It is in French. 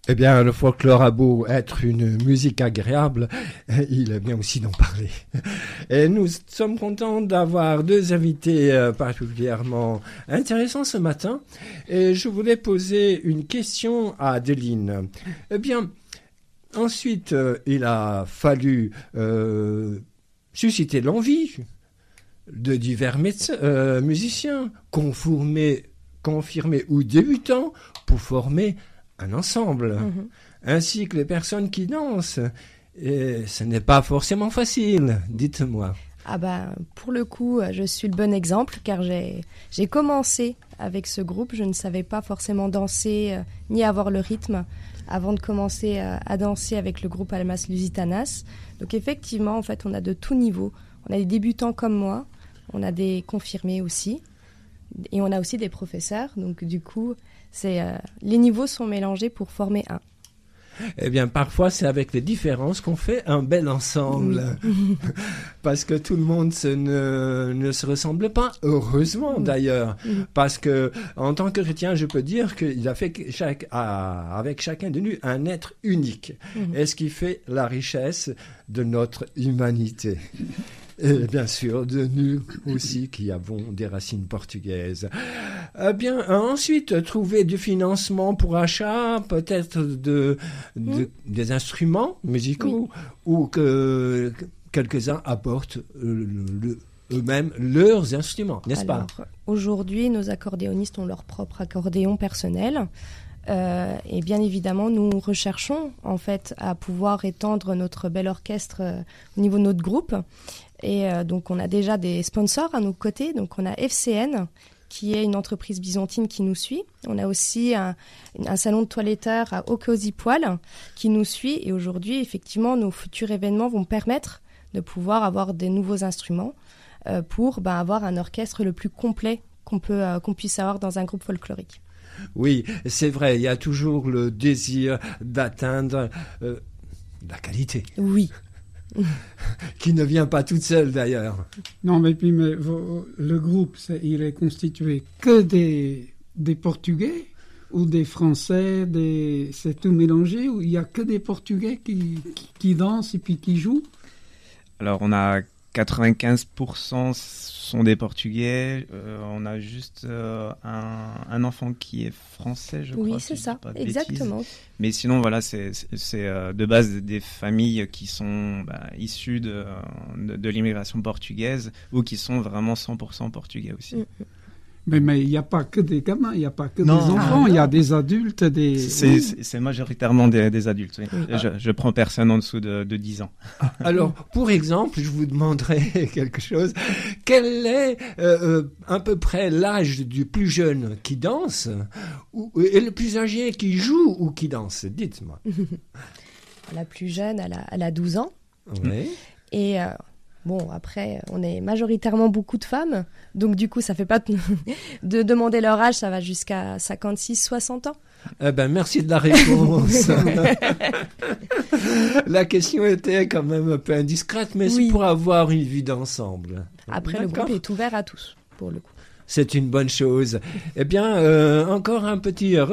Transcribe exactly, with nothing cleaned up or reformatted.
Eh bien, le folklore a beau être une musique agréable, il est bien aussi d'en parler. Et nous sommes contents d'avoir deux invités euh, particulièrement intéressants ce matin. Et je voulais poser une question à Adeline. Eh bien, ensuite, euh, il a fallu euh, susciter l'envie de divers médecins, euh, musiciens, confirmés, confirmés ou débutants, pour former un ensemble, mmh. ainsi que les personnes qui dansent. Et ce n'est pas forcément facile, dites-moi. Ah bah, pour le coup, je suis le bon exemple, car j'ai, j'ai commencé avec ce groupe. Je ne savais pas forcément danser, euh, ni avoir le rythme, avant de commencer à, à danser avec le groupe Almas Lusitanas. Donc effectivement, en fait, on a de tout niveau. On a des débutants comme moi, on a des confirmés aussi, et on a aussi des professeurs. Donc du coup, c'est, euh, les niveaux sont mélangés pour former un. Eh bien, parfois, c'est avec les différences qu'on fait un bel ensemble. Oui. Parce que tout le monde se ne, ne se ressemble pas, heureusement oui. d'ailleurs. Oui. Parce que, en tant que chrétien, je peux dire qu'il a fait chaque, ah, avec chacun de nous un être unique. Oui. Et ce qui fait la richesse de notre humanité. Et bien sûr, de nous aussi qui avons des racines portugaises. Eh bien, ensuite, trouver du financement pour achat, peut-être de, de, mmh. des instruments musicaux, oui. ou que quelques-uns apportent le, le, eux-mêmes leurs instruments, n'est-ce Alors, pas ? Aujourd'hui, nos accordéonistes ont leur propre accordéon personnel. Euh, et bien évidemment, nous recherchons en fait à pouvoir étendre notre bel orchestre euh, au niveau de notre groupe. Et euh, donc, on a déjà des sponsors à nos côtés. Donc, on a F C N, qui est une entreprise byzantine qui nous suit. On a aussi un, un salon de toiletteur à Ocosy-Poil qui nous suit. Et aujourd'hui, effectivement, nos futurs événements vont permettre de pouvoir avoir des nouveaux instruments euh, pour ben, avoir un orchestre le plus complet qu'on peut, euh, qu'on puisse avoir dans un groupe folklorique. Oui, c'est vrai, il y a toujours le désir d'atteindre euh, la qualité. Oui. Qui ne vient pas toute seule d'ailleurs. Non, mais puis mais, le groupe, c'est, il est constitué que des, des Portugais ou des Français, des, c'est tout mélangé, ou il n'y a que des Portugais qui, qui, qui dansent et puis qui jouent? Alors on a quatre-vingt-quinze pour cent sont des Portugais, euh, on a juste euh, un, un enfant qui est français, je oui, crois. Oui, c'est si ça, exactement. Bêtises. Mais sinon, voilà, c'est, c'est, c'est euh, de base des familles qui sont bah, issues de, de, de l'immigration portugaise ou qui sont vraiment cent pour cent portugais aussi. Mm-hmm. Mais mais il n'y a pas que des gamins, il n'y a pas que non, des enfants, il ah, y a des adultes, des... C'est, c'est, c'est majoritairement des, des adultes, oui. oui. Je, je prends personne en dessous de, de dix ans. Alors, pour exemple, je vous demanderai quelque chose. Quel est euh, à peu près l'âge du plus jeune qui danse ou, et le plus âgé qui joue ou qui danse? Dites-moi. La plus jeune, elle a, elle a douze ans. Oui. Et... Euh... Bon, après, on est majoritairement beaucoup de femmes, donc du coup, ça fait pas de, de demander leur âge, ça va jusqu'à cinquante-six soixante ans. Eh ben, merci de la réponse. La question était quand même un peu indiscrète, mais oui. c'est pour avoir une vie d'ensemble. Après, D'accord. le groupe est ouvert à tous, pour le coup. C'est une bonne chose. Eh bien, euh, encore un petit